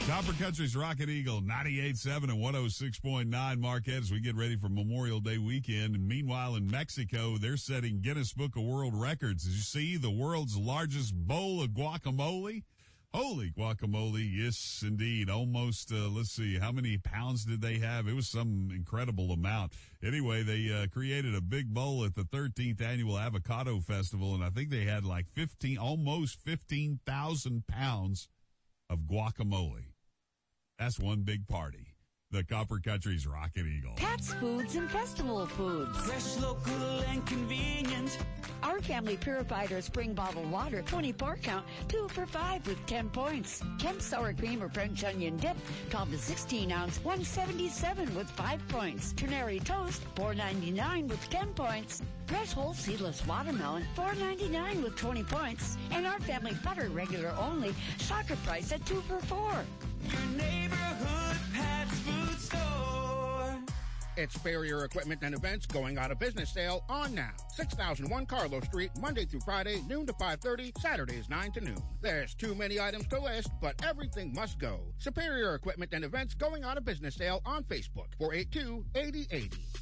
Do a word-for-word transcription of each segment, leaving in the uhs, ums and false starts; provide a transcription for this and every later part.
Copper Country's Rocket Eagle, ninety-eight point seven and one oh six point nine Marquette as we get ready for Memorial Day weekend. And meanwhile, in Mexico, they're setting Guinness Book of World Records. Did you see the world's largest bowl of guacamole? Holy guacamole, yes, indeed. Almost, uh, let's see, how many pounds did they have? It was some incredible amount. Anyway, they uh, created a big bowl at the thirteenth Annual Avocado Festival, and I think they had like fifteen, almost fifteen thousand pounds of guacamole. That's one big party. The Copper Country's Rocket Eagle. Pat's Foods and Festival Foods. Fresh, local, and convenient. Our family purified our spring bottled water, twenty pour count, two for five with ten points. Kent sour cream or French onion dip, twelve to sixteen ounce, one seventy-seven with five points. Ternary toast, four ninety-nine with ten points. Fresh whole seedless watermelon, four ninety-nine with twenty points. And our family butter regular only, shocker price at two for four. Your neighborhood Pat's Food Store. It's Farrier Equipment and Events going out of business sale on now. six thousand one Carlo Street, Monday through Friday, noon to five thirty, Saturdays nine to noon. There's too many items to list, but everything must go. Superior Equipment and Events going out of business sale on Facebook, four eight two, eight oh eight oh.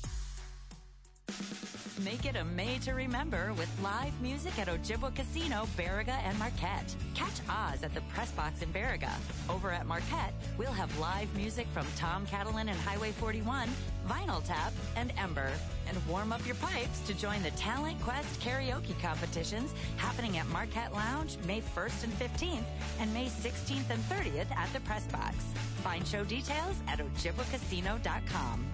Make it a May to remember with live music at Ojibwa Casino, Baraga, and Marquette. Catch Oz at the Press Box in Baraga. Over at Marquette, we'll have live music from Tom Catalan and Highway forty-one, Vinyl Tap, and Ember. And warm up your pipes to join the Talent Quest karaoke competitions happening at Marquette Lounge May first and fifteenth and May sixteenth and thirtieth at the Press Box. Find show details at ojibwa casino dot com.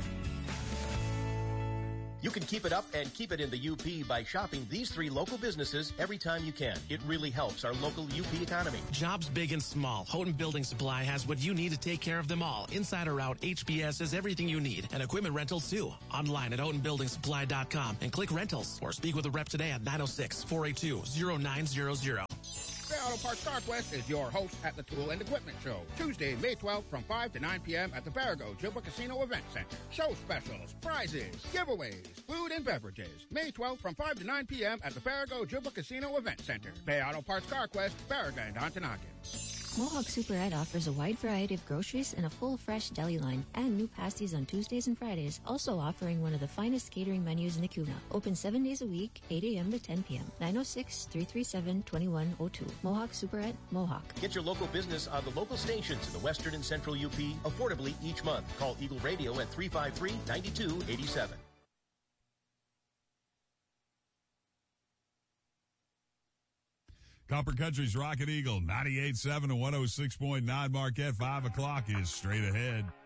You can keep it up and keep it in the U P by shopping these three local businesses every time you can. It really helps our local U P economy. Jobs big and small. Houghton Building Supply has what you need to take care of them all. Inside or out, H B S has everything you need. And equipment rentals too. Online at houghton building supply dot com and click rentals or speak with a rep today at nine oh six, four eight two, oh nine hundred. Bay Auto Parts Carquest is your host at the Tool and Equipment Show. Tuesday, May twelfth from five to nine p.m. at the Baraga Ojibwa Casino Event Center. Show specials, prizes, giveaways, food and beverages. May twelfth from five to nine p.m. at the Baraga Ojibwa Casino Event Center. Bay Auto Parts Carquest, Baraga and Ontonagon. Mohawk Superette offers a wide variety of groceries and a full fresh deli line and new pasties on Tuesdays and Fridays, also offering one of the finest catering menus in the Kuna. Open seven days a week, eight a.m. to ten p.m. nine oh six, three three seven, two one oh two. Mohawk Superette, Mohawk. Get your local business on the local stations in the Western and Central U P affordably each month. Call Eagle Radio at three five three, nine two eight seven. Copper Country's Rocket Eagle, ninety-eight point seven and one oh six point nine Marquette. Five o'clock is straight ahead.